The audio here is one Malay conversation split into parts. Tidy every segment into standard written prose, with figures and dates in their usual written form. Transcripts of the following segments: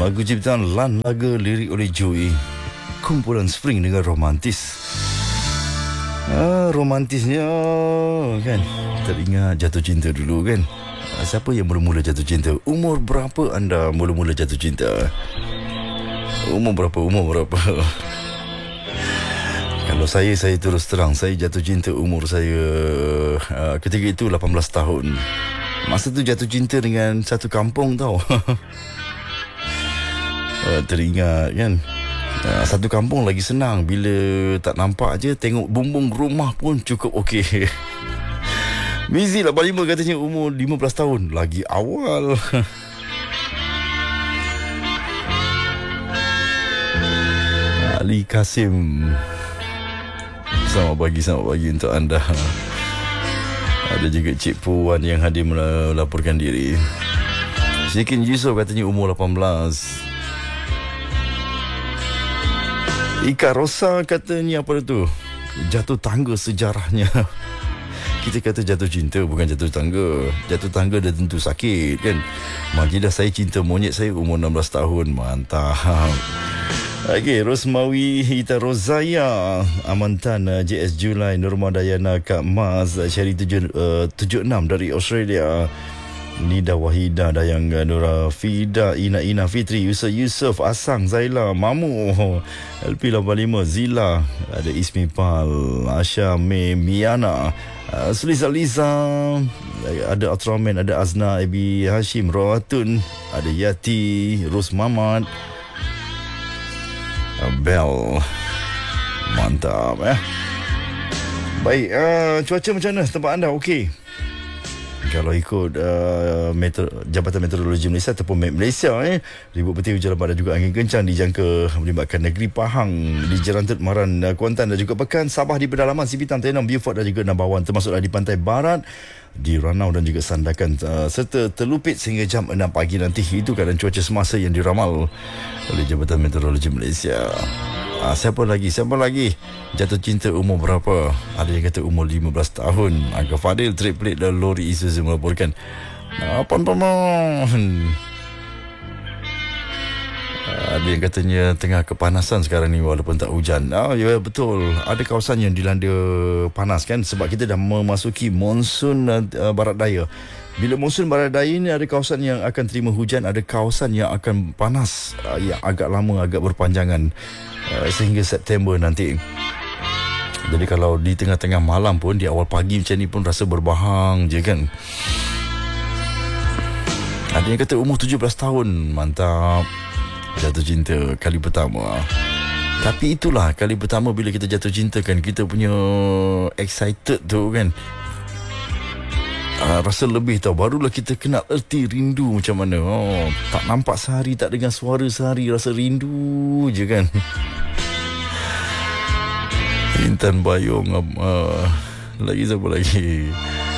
Lagu ciptaan Lan Laga, lirik oleh Joey. Kumpulan Spring dengan romantis. Romantisnya kan, teringat jatuh cinta dulu kan. Siapa yang mula-mula jatuh cinta? Umur berapa anda mula-mula jatuh cinta? Umur berapa? Kalau saya terus terang, saya jatuh cinta umur saya ketika itu 18 tahun. Masa tu jatuh cinta dengan satu kampung tau. Teringat kan, satu kampung lagi senang. Bila tak nampak je, tengok bumbung rumah pun cukup okey. Mizi 85 katanya umur 15 tahun. Lagi awal. Ali Kasim, selamat pagi untuk anda. Ada juga Cik Puan yang hadir melaporkan diri. Syikin Yusof katanya umur 18. Ika Rosa katanya apa tu? Jatuh tangga sejarahnya. Kita kata jatuh cinta, bukan jatuh tangga. Jatuh tangga dah tentu sakit kan. Majidah saya cinta monyet saya umur 16 tahun. Mantap. Okey, Rosmawi Hita Rozaya, Amantan JS Julai, Nurma Dayana, Kak Mas, Syari 76 dari Australia, Nida Wahida, Dayang Nura Fida, Ina Fitri, Yusuf Asang, Zaila, Mamu, LP 85, Zila, ada Ismi Pal, Asha May, Miana, Suliza Liza, ada Ultraman, ada Azna, Abi Hashim, Rawatun, ada Yati, Ros Mamat, Bel. Mantap Baik, cuaca macam mana tempat anda? Okey. Kalau ikut Jabatan Meteorologi Malaysia ataupun MET Malaysia, ribut peti, hujan lebat dan juga angin kencang dijangka melibatkan negeri Pahang, di Jerantut, Maran, Kuantan dan juga Pekan, Sabah di pedalaman, Sibitan, Tenom, Beaufort dan juga Nabawan, termasuklah di pantai barat, di Ranau dan juga Sandakan, serta terlupit sehingga jam 6 pagi nanti. Itu keadaan cuaca semasa yang diramal oleh Jabatan Meteorologi Malaysia. Siapa lagi jatuh cinta umur berapa? Ada yang kata umur 15 tahun. Agak Fadil, trip plate dan lori Isuzu melaporkan 8 ada yang katanya tengah kepanasan sekarang ni walaupun tak hujan. Ya betul, ada kawasan yang dilanda panas kan, sebab kita dah memasuki monsun barat daya. Bila monsun barat daya ni, ada kawasan yang akan terima hujan, ada kawasan yang akan panas yang agak lama, agak berpanjangan, sehingga September nanti. Jadi kalau di tengah-tengah malam pun, di awal pagi macam ni pun rasa berbahang je kan. Ada yang kata umur 17 tahun. Mantap. Jatuh cinta kali pertama. Tapi itulah kali pertama bila kita jatuh cinta kan, kita punya excited tu kan, rasa lebih tau. Barulah kita kenal erti rindu macam mana. Tak nampak sehari, tak dengar suara sehari, rasa rindu je kan. Intan Bayong, lagi siapa lagi?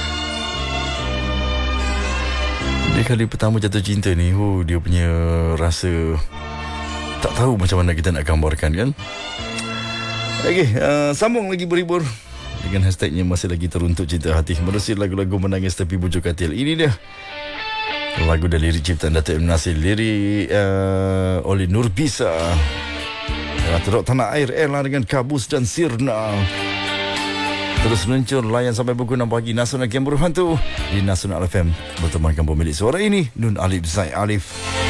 Dia kali pertama jatuh cinta ni, dia punya rasa tak tahu macam mana kita nak gambarkan kan. Okey, sambung lagi berhibur dengan hashtagnya masih lagi teruntuk cinta hati, menerusi lagu-lagu menangis tepi bujur katil. Ini dia lagu dan lirik ciptaan Datuk M. Nasir, lirik oleh Nur Bisa. Teruk Tanah Air Ella dengan Kabus dan Sirna. Terus meluncur layan sampai pukul 6 pagi. Nasional Game Berhantu di Nasional FM bertemankan pemilik suara ini, Nun Alif Zaid Alif.